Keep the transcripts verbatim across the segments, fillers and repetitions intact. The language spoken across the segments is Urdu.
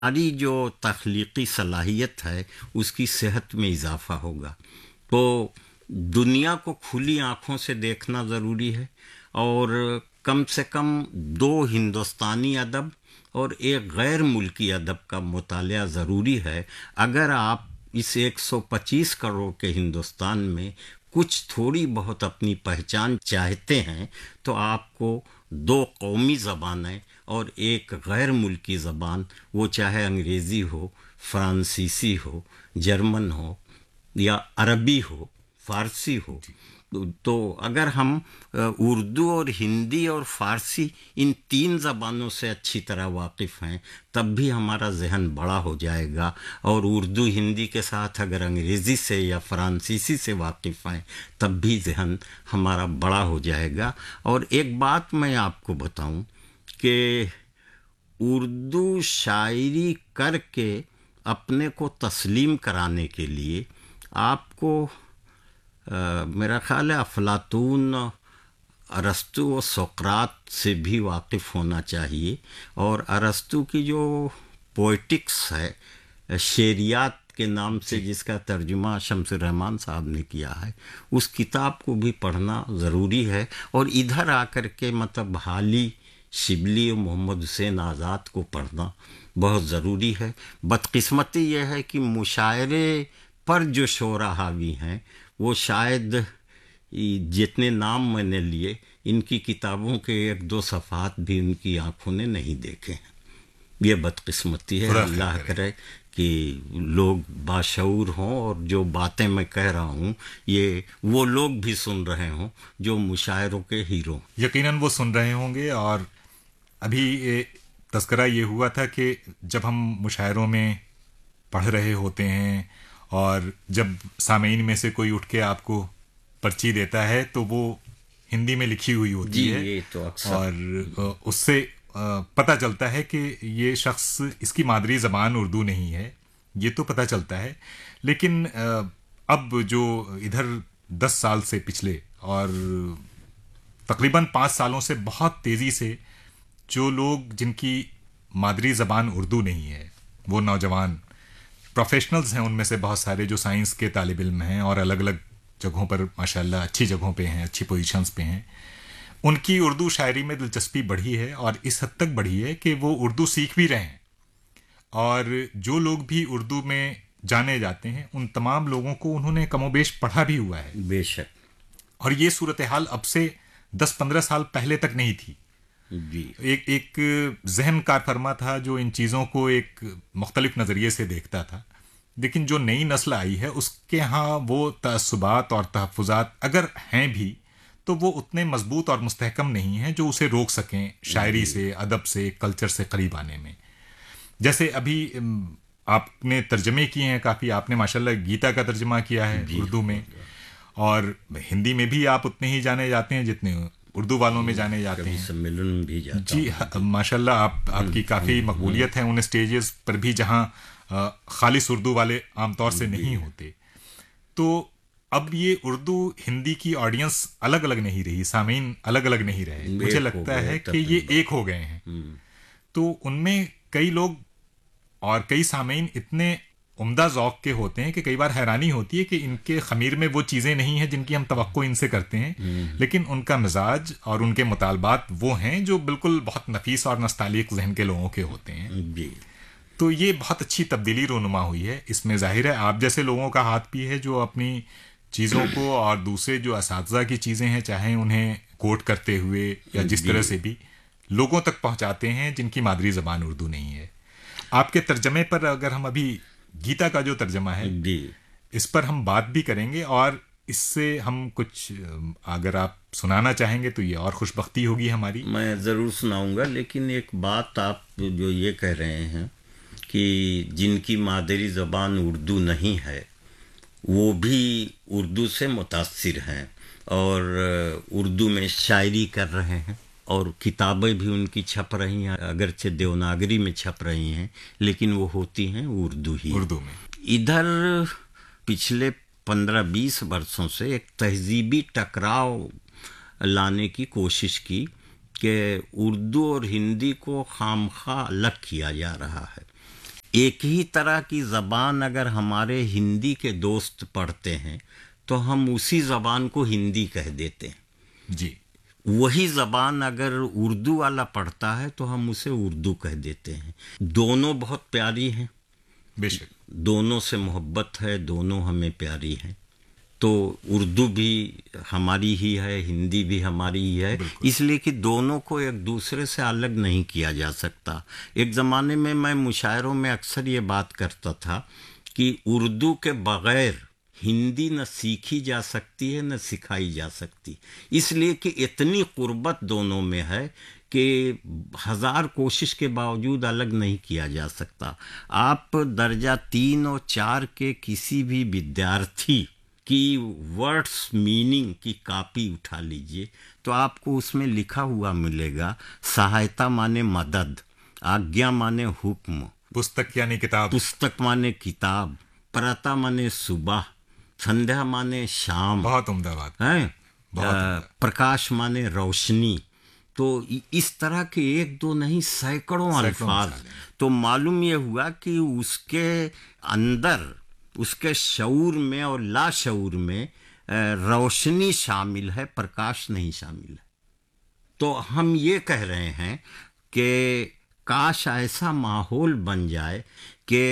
ہماری جو تخلیقی صلاحیت ہے اس کی صحت میں اضافہ ہوگا. تو دنیا کو کھلی آنکھوں سے دیکھنا ضروری ہے، اور کم سے کم دو ہندوستانی ادب اور ایک غیر ملکی ادب کا مطالعہ ضروری ہے. اگر آپ اس ایک سو پچیس کروڑ کے ہندوستان میں کچھ تھوڑی بہت اپنی پہچان چاہتے ہیں تو آپ کو دو قومی زبانیں اور ایک غیر ملکی زبان، وہ چاہے انگریزی ہو، فرانسیسی ہو، جرمن ہو یا عربی ہو، فارسی ہو، تو اگر ہم اردو اور ہندی اور فارسی ان تین زبانوں سے اچھی طرح واقف ہیں تب بھی ہمارا ذہن بڑا ہو جائے گا. اور اردو ہندی کے ساتھ اگر انگریزی سے یا فرانسیسی سے واقف ہیں تب بھی ذہن ہمارا بڑا ہو جائے گا. اور ایک بات میں آپ کو بتاؤں کہ اردو شاعری کر کے اپنے کو تسلیم کرانے کے لیے آپ کو میرا خیال ہے افلاطون، ارسطو و سقراط سے بھی واقف ہونا چاہیے. اور ارسطو کی جو پوئٹکس ہے، شعریات کے نام سے جس کا ترجمہ شمس الرحمن صاحب نے کیا ہے، اس کتاب کو بھی پڑھنا ضروری ہے. اور ادھر آ کر کے مطلب حالی، شبلی اور محمد حسین آزاد کو پڑھنا بہت ضروری ہے. بدقسمتی یہ ہے کہ مشاعرے پر جو شعراء حاوی ہیں وہ شاید جتنے نام میں نے لیے ان کی کتابوں کے ایک دو صفحات بھی ان کی آنکھوں نے نہیں دیکھے ہیں. یہ بدقسمتی ہے. اللہ کرے کہ لوگ باشعور ہوں اور جو باتیں میں کہہ رہا ہوں یہ وہ لوگ بھی سن رہے ہوں جو مشاعروں کے ہیرو. یقیناً وہ سن رہے ہوں گے. اور ابھی تذکرہ یہ ہوا تھا کہ جب ہم مشاعروں میں پڑھ رہے ہوتے ہیں اور جب سامعین میں سے کوئی اٹھ کے آپ کو پرچی دیتا ہے تو وہ ہندی میں لکھی ہوئی ہوتی جی ہے. یہ تو اکثر اور اس سے پتہ چلتا ہے کہ یہ شخص، اس کی مادری زبان اردو نہیں ہے، یہ تو پتہ چلتا ہے. لیکن اب جو ادھر دس سال سے پچھلے اور تقریباً پانچ سالوں سے بہت تیزی سے جو لوگ جن کی مادری زبان اردو نہیں ہے، وہ نوجوان پروفیشنلز ہیں، ان میں سے بہت سارے جو سائنس کے طالب علم ہیں اور الگ الگ جگہوں پر ماشاءاللہ اچھی جگہوں پہ ہیں، اچھی پوزیشنز پہ ہیں، ان کی اردو شاعری میں دلچسپی بڑھی ہے. اور اس حد تک بڑھی ہے کہ وہ اردو سیکھ بھی رہے ہیں. اور جو لوگ بھی اردو میں جانے جاتے ہیں ان تمام لوگوں کو انہوں نے کم و بیش پڑھا بھی ہوا ہے. بے شک. اور یہ صورتحال اب سے دس پندرہ سال پہلے تک نہیں تھی. جی ایک ایک ذہن کار فرما تھا جو ان چیزوں کو ایک مختلف نظریے سے دیکھتا تھا. لیکن جو نئی نسل آئی ہے اس کے ہاں وہ تعصبات اور تحفظات اگر ہیں بھی تو وہ اتنے مضبوط اور مستحکم نہیں ہیں جو اسے روک سکیں شاعری سے، ادب سے، کلچر سے قریب آنے میں. جیسے ابھی آپ نے ترجمے کیے ہیں کافی، آپ نے ماشاءاللہ گیتا کا ترجمہ کیا ہے اردو میں، اور ہندی میں بھی آپ اتنے ہی جانے جاتے ہیں جتنے اردو والوں میں جانے جاتے ہیں. سمیلن میں بھی جاتا جی ماشاءاللہ آپ آپ کی کافی مقبولیت ہے ان اسٹیجز پر بھی جہاں خالص اردو والے عام طور سے نہیں ہوتے. تو اب یہ اردو ہندی کی آڈینس الگ الگ نہیں رہی، سامعین الگ الگ نہیں رہے. مجھے لگتا ہے کہ یہ ایک ہو گئے ہیں. تو ان میں کئی لوگ اور کئی سامعین اتنے عمدہ ذوق کے ہوتے ہیں کہ کئی بار حیرانی ہوتی ہے کہ ان کے خمیر میں وہ چیزیں نہیں ہیں جن کی ہم توقع ان سے کرتے ہیں، لیکن ان کا مزاج اور ان کے مطالبات وہ ہیں جو بالکل بہت نفیس اور نستعلیق ذہن کے لوگوں کے ہوتے ہیں. جی تو یہ بہت اچھی تبدیلی رونما ہوئی ہے. اس میں ظاہر ہے آپ جیسے لوگوں کا ہاتھ بھی ہے جو اپنی چیزوں کو اور دوسرے جو اساتذہ کی چیزیں ہیں چاہے انہیں کوٹ کرتے ہوئے یا جس طرح سے بھی لوگوں تک پہنچاتے ہیں جن کی مادری زبان اردو نہیں ہے. آپ کے ترجمے پر اگر ہم ابھی گیتا کا جو ترجمہ ہے اس پر ہم بات بھی کریں گے، اور اس سے ہم کچھ اگر آپ سنانا چاہیں گے تو یہ اور خوش بختی ہوگی ہماری. میں ضرور سناؤں گا. لیکن ایک بات آپ جو یہ کہہ رہے ہیں کہ جن کی مادری زبان اردو نہیں ہے وہ بھی اردو سے متاثر ہیں اور اردو میں شاعری کر رہے ہیں اور کتابیں بھی ان کی چھپ رہی ہیں، اگرچہ دیوناگری میں چھپ رہی ہیں لیکن وہ ہوتی ہیں اردو ہی. اردو میں ادھر پچھلے پندرہ بیس برسوں سے ایک تہذیبی ٹکراؤ لانے کی کوشش کی کہ اردو اور ہندی کو خام خواہ الگ کیا جا رہا ہے. ایک ہی طرح کی زبان اگر ہمارے ہندی کے دوست پڑھتے ہیں تو ہم اسی زبان کو ہندی کہہ دیتے ہیں، جی، وہی زبان اگر اردو والا پڑھتا ہے تو ہم اسے اردو کہہ دیتے ہیں۔ دونوں بہت پیاری ہیں، بے شک، دونوں سے محبت ہے، دونوں ہمیں پیاری ہیں۔ تو اردو بھی ہماری ہی ہے، ہندی بھی ہماری ہی ہے، بالکل، اس لیے کہ دونوں کو ایک دوسرے سے الگ نہیں کیا جا سکتا۔ ایک زمانے میں میں مشاعروں میں اکثر یہ بات کرتا تھا کہ اردو کے بغیر ہندی نہ سیکھی جا سکتی ہے نہ سکھائی جا سکتی، اس لیے کہ اتنی قربت دونوں میں ہے کہ ہزار کوشش کے باوجود الگ نہیں کیا جا سکتا۔ آپ درجہ تین اور چار کے کسی بھی ودیارتھی کی ورڈس میننگ کی کاپی اٹھا لیجئے تو آپ کو اس میں لکھا ہوا ملے گا سہایتا مانے مدد، آگیا مانے حکم، پستک یعنی کتاب، پستک مانے کتاب، پرتا مانے صبح، سندھیا مانے شام، بہت عمدہ بات، ہیں بہت عمدہ، پرکاش مانے روشنی۔ تو اس طرح کے ایک دو نہیں سینکڑوں الفاظ، تو معلوم یہ ہوا کہ اس کے اندر، اس کے شعور میں اور لا شعور میں روشنی شامل ہے، پرکاش نہیں شامل ہے۔ تو ہم یہ کہہ رہے ہیں کہ کاش ایسا ماحول بن جائے کہ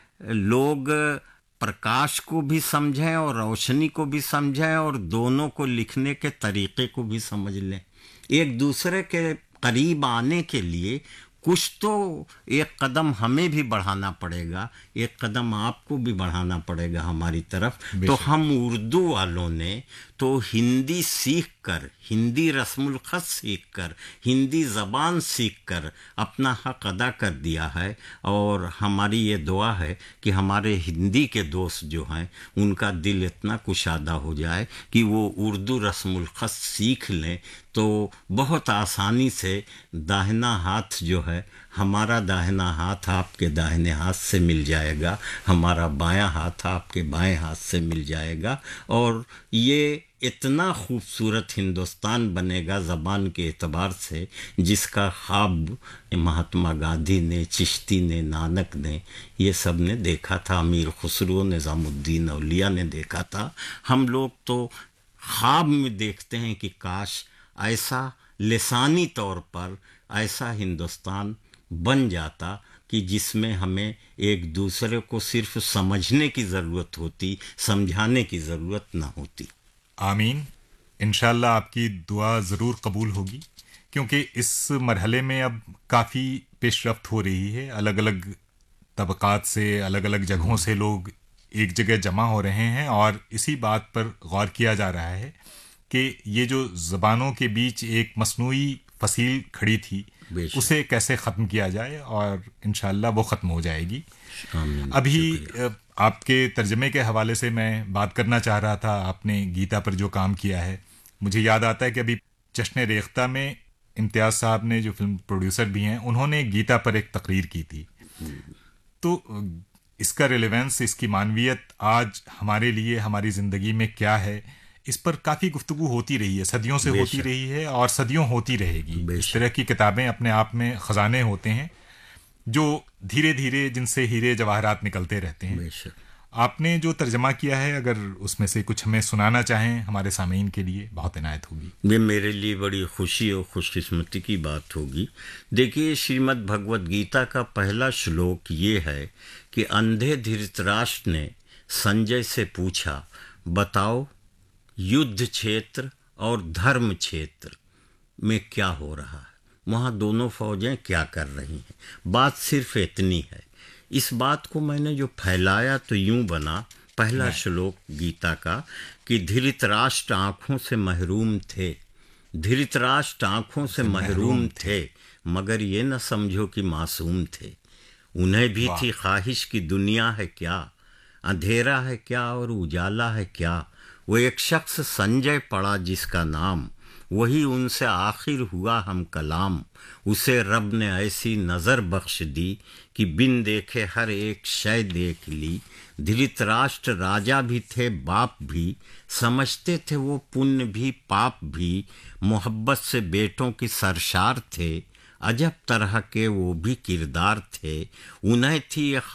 لوگ پرکاش کو بھی سمجھیں اور روشنی کو بھی سمجھیں اور دونوں کو لکھنے کے طریقے کو بھی سمجھ لیں۔ ایک دوسرے کے قریب آنے کے لیے کچھ تو ایک قدم ہمیں بھی بڑھانا پڑے گا، ایک قدم آپ کو بھی بڑھانا پڑے گا ہماری طرف۔ تو ہم اردو والوں نے تو ہندی سیکھ کر، ہندی رسم الخط سیکھ کر، ہندی زبان سیکھ کر اپنا حق ادا کر دیا ہے، اور ہماری یہ دعا ہے کہ ہمارے ہندی کے دوست جو ہیں ان کا دل اتنا کشادہ ہو جائے کہ وہ اردو رسم الخط سیکھ لیں تو بہت آسانی سے داہنا ہاتھ جو ہے، ہمارا داہنا ہاتھ آپ کے داہنے ہاتھ سے مل جائے گا، ہمارا بایاں ہاتھ آپ کے بائیں ہاتھ سے مل جائے گا، اور یہ اتنا خوبصورت ہندوستان بنے گا زبان کے اعتبار سے، جس کا خواب مہاتما گاندھی نے، چشتی نے، نانک نے، یہ سب نے دیکھا تھا، امیر خسرو، نظام الدین اولیاء نے دیکھا تھا۔ ہم لوگ تو خواب میں دیکھتے ہیں کہ کاش ایسا لسانی طور پر ایسا ہندوستان بن جاتا کہ جس میں ہمیں ایک دوسرے کو صرف سمجھنے کی ضرورت ہوتی، سمجھانے کی ضرورت نہ ہوتی۔ آمین، انشاءاللہ آپ کی دعا ضرور قبول ہوگی، کیونکہ اس مرحلے میں اب کافی پیش رفت ہو رہی ہے، الگ الگ طبقات سے، الگ الگ جگہوں سے لوگ ایک جگہ جمع ہو رہے ہیں، اور اسی بات پر غور کیا جا رہا ہے کہ یہ جو زبانوں کے بیچ ایک مصنوعی فصیل کھڑی تھی اسے کیسے ختم کیا جائے، اور انشاءاللہ وہ ختم ہو جائے گی۔ آمین۔ ابھی آپ کے ترجمے کے حوالے سے میں بات کرنا چاہ رہا تھا، آپ نے گیتا پر جو کام کیا ہے، مجھے یاد آتا ہے کہ ابھی جشن ریختہ میں امتیاز صاحب نے، جو فلم پروڈیوسر بھی ہیں، انہوں نے گیتا پر ایک تقریر کی تھی۔ تو اس کا ریلیونس، اس کی معنویت آج ہمارے لیے، ہماری زندگی میں کیا ہے، اس پر کافی گفتگو ہوتی رہی ہے، صدیوں سے ہوتی رہی ہے اور صدیوں ہوتی رہے گی۔ اس طرح کی کتابیں اپنے آپ میں خزانے ہوتے ہیں جو دھیرے دھیرے، جن سے ہیرے جواہرات نکلتے رہتے ہیں۔ آپ نے جو ترجمہ کیا ہے، اگر اس میں سے کچھ ہمیں سنانا چاہیں ہمارے سامعین کے لیے، بہت عنایت ہوگی۔ یہ میرے لیے بڑی خوشی اور خوش قسمتی کی بات ہوگی۔ دیکھیے، شریمد بھگوت گیتا کا پہلا شلوک یہ ہے کہ اندھے دھرتراشٹر نے سنجے سے پوچھا، بتاؤ یدھ چھیتر اور دھرم چھیتر میں کیا ہو رہا ہے، وہاں دونوں فوجیں کیا کر رہی ہیں۔ بات صرف اتنی ہے۔ اس بات کو میں نے جو پھیلایا تو یوں بنا پہلا شلوک گیتا کا کہ دھرتراشٹر آنکھوں سے محروم تھے، دھرتراشٹر آنکھوں سے محروم تھے، مگر یہ نہ سمجھو کہ معصوم تھے۔ انہیں بھی تھی خواہش کی دنیا ہے کیا، اندھیرا ہے کیا اور اجالا ہے کیا۔ وہ ایک شخص سنجے پڑا جس کا نام، وہی ان سے آخر ہوا ہم کلام۔ اسے رب نے ایسی نظر بخش دی کہ بن دیکھے ہر ایک شے دیکھ لی۔ دھرتراشٹر راجا بھی تھے، باپ بھی، سمجھتے تھے وہ پن بھی پاپ بھی، محبت سے بیٹوں کی سرشار تھے، عجب طرح کے وہ بھی کردار تھے۔ انہیں تھی